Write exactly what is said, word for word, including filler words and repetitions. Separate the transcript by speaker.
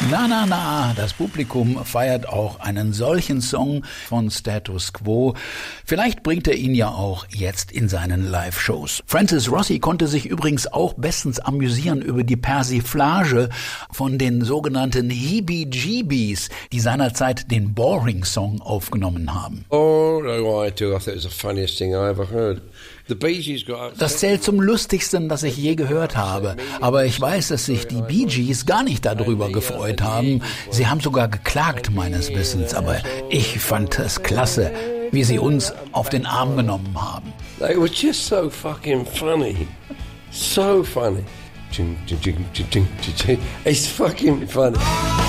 Speaker 1: Na, na, na, das Publikum feiert auch einen solchen Song von Status Quo. Vielleicht bringt er ihn ja auch jetzt in seinen Live-Shows. Francis Rossi konnte sich übrigens auch bestens amüsieren über die Persiflage von den sogenannten Heebie-Jeebies, die seinerzeit den Boring-Song aufgenommen haben.
Speaker 2: Oh, no, I do. I thought it was the funniest thing I ever heard. The Bee Gees got...
Speaker 1: Das zählt zum Lustigsten, das ich je gehört habe. Aber ich weiß, dass sich die Bee Gees gar nicht darüber gefreut haben. Sie haben sogar geklagt, meines Wissens. Aber ich fand es klasse, wie sie uns auf den Arm genommen haben.
Speaker 2: They were just so fucking funny. So funny. It's fucking funny.